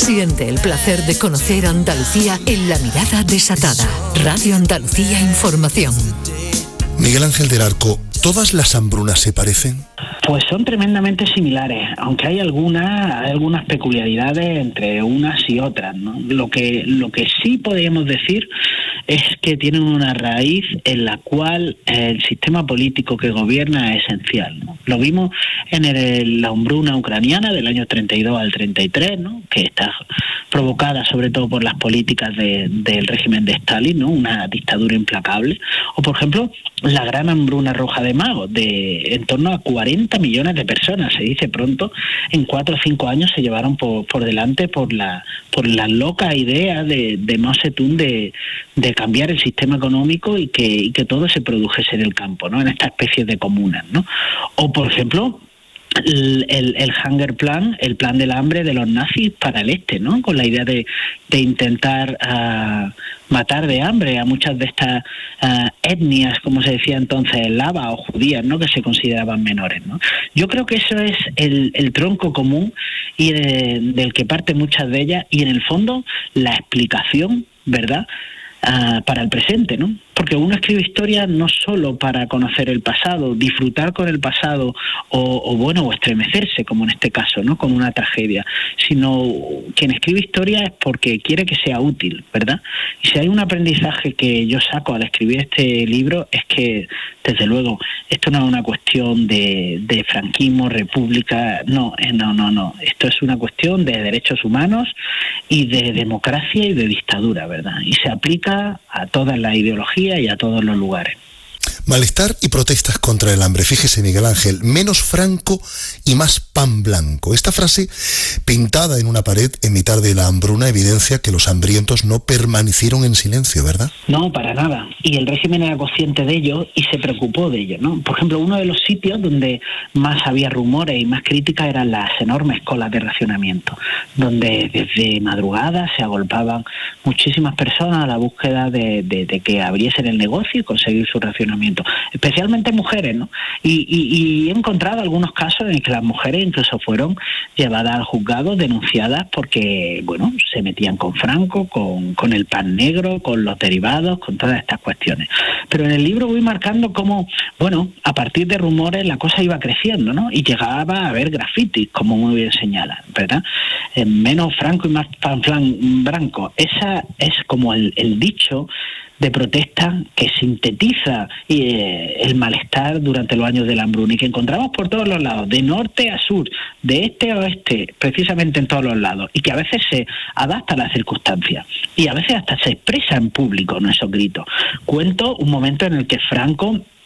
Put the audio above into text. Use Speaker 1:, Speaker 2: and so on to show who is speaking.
Speaker 1: Siente el placer de conocer Andalucía en La Mirada Desatada. Radio Andalucía Información.
Speaker 2: Miguel Ángel del Arco, ¿todas las hambrunas se parecen?
Speaker 3: Pues son tremendamente similares, aunque hay algunas peculiaridades entre unas y otras, ¿no? Lo que sí podemos decir es que tienen una raíz en la cual el sistema político que gobierna es esencial, ¿no? Lo vimos en la hambruna ucraniana del año 32 al 33, ¿no? Que está provocada sobre todo por las políticas del régimen de Stalin, ¿no? Una dictadura implacable. O, por ejemplo, la gran hambruna roja de Mao, de en torno a 40 millones de personas, se dice pronto, en 4 o 5 años se llevaron por delante por la loca idea de Mao Zedong de cambiar el sistema económico y que todo se produjese en el campo, ¿no? En esta especie de comunas, ¿no? O, por ejemplo, el Hunger Plan, el plan del hambre de los nazis para el este, ¿no? Con la idea de intentar matar de hambre a muchas de estas etnias, como se decía entonces, eslava o judías, ¿no? Que se consideraban menores, ¿no? Yo creo que eso es el tronco común y del que parte muchas de ellas, y en el fondo la explicación, ¿verdad?, para el presente, ¿no? Porque uno escribe historia no solo para conocer el pasado, disfrutar con el pasado o estremecerse, como en este caso, ¿no? Con una tragedia, sino quien escribe historia es porque quiere que sea útil, ¿verdad? Y si hay un aprendizaje que yo saco al escribir este libro es que, desde luego, esto no es una cuestión de franquismo, república, no. Esto es una cuestión de derechos humanos y de democracia y de dictadura, ¿verdad? Y se aplica a todas las ideologías y a todos los lugares.
Speaker 2: Malestar y protestas contra el hambre. Fíjese, Miguel Ángel, menos Franco y más pan blanco. Esta frase, pintada en una pared en mitad de la hambruna, evidencia que los hambrientos no permanecieron en silencio, ¿verdad?
Speaker 3: No, para nada. Y el régimen era consciente de ello y se preocupó de ello, ¿no? Por ejemplo, uno de los sitios donde más había rumores y más críticas eran las enormes colas de racionamiento, donde desde madrugada se agolpaban muchísimas personas a la búsqueda de que abriesen el negocio y conseguir su racionamiento, especialmente mujeres, ¿no? Y he encontrado algunos casos en que las mujeres incluso fueron llevadas al juzgado, denunciadas porque, bueno, se metían con Franco, con el pan negro, con los derivados, con todas estas cuestiones. Pero en el libro voy marcando cómo, bueno, a partir de rumores la cosa iba creciendo, ¿no? Y llegaba a haber grafitis, como muy bien señala, ¿verdad? Menos Franco y más pan blanco. Esa es como el dicho de protesta que sintetiza el malestar durante los años de la hambruna y que encontramos por todos los lados, de norte a sur, de este a oeste, precisamente en todos los lados, y que a veces se adapta a las circunstancias y a veces hasta se expresa en público, ¿no? Esos gritos. Cuento un momento en el que Franco